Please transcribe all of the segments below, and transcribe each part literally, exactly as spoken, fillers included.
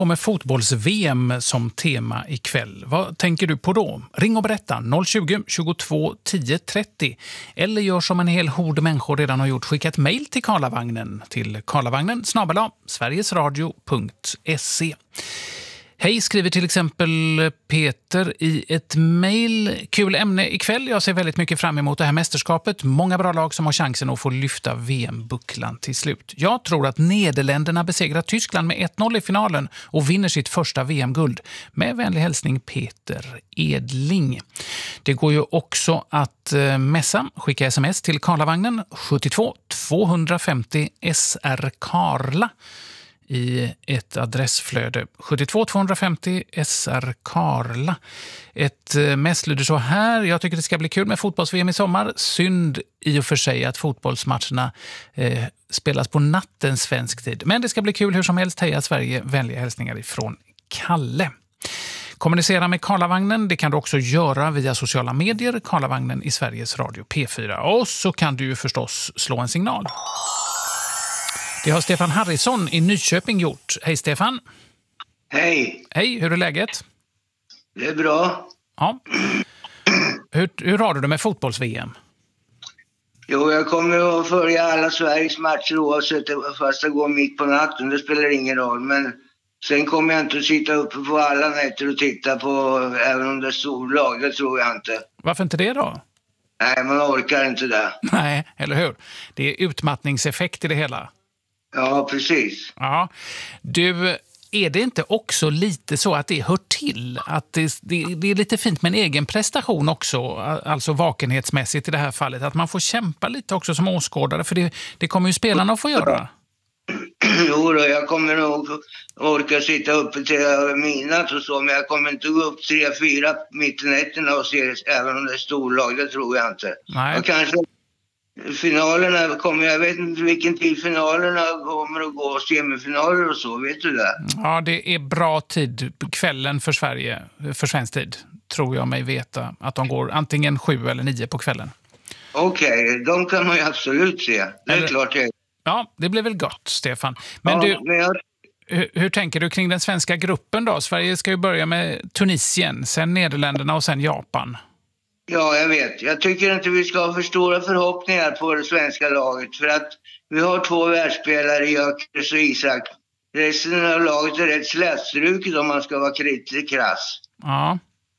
Och med fotbolls-V M som tema ikväll. Vad tänker du på då? Ring och berätta noll tjugo, tjugotvå, tio, trettio. Eller gör som en hel hord människor redan har gjort. Skicka ett mejl till Karlavagnen till karlavagnen snabel-a sverigesradio punkt se. Hej, skriver till exempel Peter i ett mejl. Kul ämne ikväll. Jag ser väldigt mycket fram emot det här mästerskapet. Många bra lag som har chansen att få lyfta V M-bucklan till slut. Jag tror att Nederländerna besegrar Tyskland med ett noll i finalen och vinner sitt första V M-guld. Med vänlig hälsning Peter Edling. Det går ju också att eh, messa, skicka sms till Karlavagnen sjuttiotvå tvåhundrafemtio S R Karla. I ett adressflöde sjuttiotvå tvåhundrafemtio S R Karla. Ett mest lyder så här: jag tycker det ska bli kul med fotbolls-V M i sommar. Synd i och för sig att fotbollsmatcherna eh, spelas på natten svensk tid. Men det ska bli kul hur som helst. Heja Sverige, vänliga hälsningar ifrån Kalle. Kommunicera med Karlavagnen, det kan du också göra via sociala medier. Karlavagnen i Sveriges Radio P fyra. Och så kan du ju förstås slå en signal. Det har Stefan Harrison i Nyköping gjort. Hej Stefan. Hej. Hej, hur är läget? Det är bra. Ja. Hur, hur har du det med fotbolls-V M? Jo, jag kommer att följa alla Sveriges matcher oavsett fast det går mitt på natten. Det spelar ingen roll. Men sen kommer jag inte att sitta uppe på alla nätter och titta på även om det är storlag. Det tror jag inte. Varför inte det då? Nej, man orkar inte det. Nej, eller hur? Det är utmattningseffekt i det hela. Ja, precis. Ja. Du, är det inte också lite så att det hör till? Att det, det, det är lite fint med en egen prestation också, alltså vakenhetsmässigt i det här fallet. Att man får kämpa lite också som åskådare, för det, det kommer ju spelarna att få göra. Jo då, jag kommer nog orka sitta uppe till midnatt och så, men jag kommer inte gå upp tre, fyra mitt i nätterna och se även om det är storlag, det tror jag inte. Nej. Och kanske finalerna kommer, jag vet inte vilken tid finalerna kommer att gå, semifinaler och så, vet du det? Ja, det är bra tid på kvällen för Sverige, för svensk tid, tror jag mig veta, att de går antingen sju eller nio på kvällen. Okej, okay, de kan man ju absolut se, det är eller, klart det. Ja, det blir väl gott, Stefan. Men ja, du, men jag... hur, hur tänker du kring den svenska gruppen då? Sverige ska ju börja med Tunisien, sen Nederländerna och sen Japan. Ja, jag vet. Jag tycker inte vi ska ha för stora förhoppningar på det svenska laget. För att vi har två världsspelare, Jökers och Isak. Resten av laget är rätt slätstruket om man ska vara kritisk krass. Ja.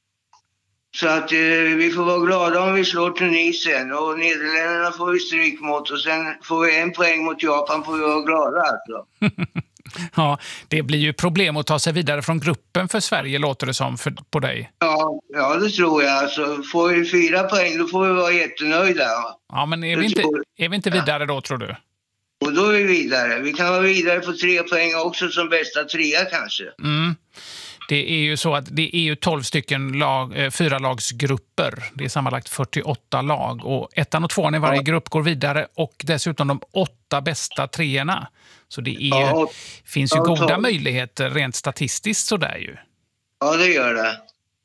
Så att eh, vi får vara glada om vi slår Tunisien. Och Nederländerna får vi stryk mot. Och sen får vi en poäng mot Japan, får vi vara glada alltså. Ja, det blir ju problem att ta sig vidare från gruppen för Sverige, låter det som för, på dig. Ja, ja, det tror jag. Alltså, får vi fyra poäng, då får vi vara jättenöjda. Ja, men är vi, inte, är vi inte vidare då, tror du? Och då är vi vidare. Vi kan vara vidare på tre poäng också som bästa trea kanske. Mm. Det är ju så att det är ju tolv stycken lag, eh, fyra lagsgrupper. Det är sammanlagt fyrtioåtta lag. Och ettan och tvåan i varje ja. grupp går vidare. Och dessutom de åtta bästa treorna. Så det är ju, ja, finns ju ja, goda möjligheter rent statistiskt sådär ju. Ja, det gör det.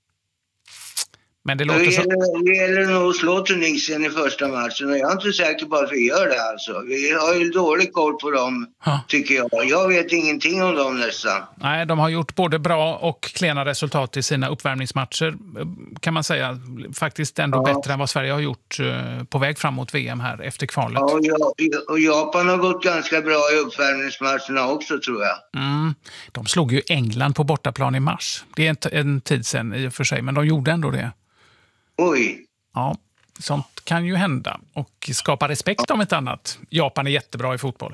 Men det låter det så... gäller, det gäller nog att slå Tunisien i första matchen. Och jag är inte säker på att vi gör det alltså. Vi har ju dålig koll på dem, ha. tycker jag. Jag vet ingenting om dem nästan. Nej, de har gjort både bra och klena resultat i sina uppvärmningsmatcher. Kan man säga faktiskt ändå ja. bättre än vad Sverige har gjort på väg fram mot V M här efter kvalet. Ja, och Japan har gått ganska bra i uppvärmningsmatcherna också, tror jag. Mm. De slog ju England på bortaplan i mars. Det är en, en tid sedan i och för sig, men de gjorde ändå det. Oj. Ja, sånt kan ju hända och skapa respekt ja. om ett annat. Japan är jättebra i fotboll.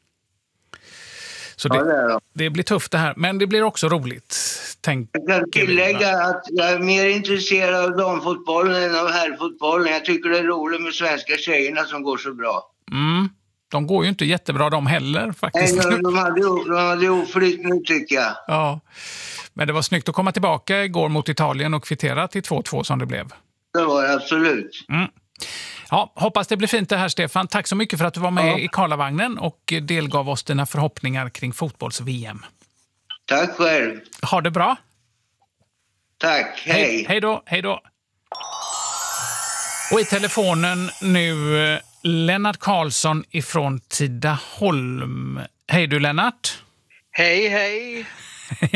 Så det, ja, det, är det blir tufft det här, men det blir också roligt. Tänk, jag kan tillägga att jag är mer intresserad av damfotbollen än av herrfotbollen. Jag tycker det är roligt med svenska tjejerna som går så bra. Mm. De går ju inte jättebra de heller faktiskt. Nej, de hade, de hade oflytt nu tycker jag. Ja, men det var snyggt att komma tillbaka igår mot Italien och kvittera till två två som det blev. Det var det, absolut. Mm. Ja, hoppas det blir fint det här, Stefan. Tack så mycket för att du var med ja. i Karlavagnen och delgav oss dina förhoppningar kring fotbolls-V M. Tack själv. Ha det bra. Tack, hej. Hej, hej då, hej då. Och i telefonen nu Lennart Karlsson ifrån Tidaholm. Hej du, Lennart. Hej, hej.